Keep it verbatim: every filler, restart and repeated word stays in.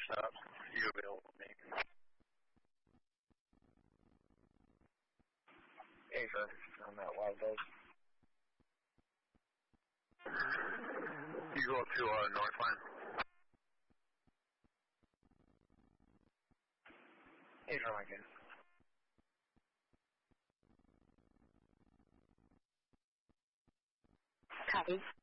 stop. You available to me? Hey, sir. On that wild bug. You go up to uh, Northline. Hey, sir, Lincoln. Copy.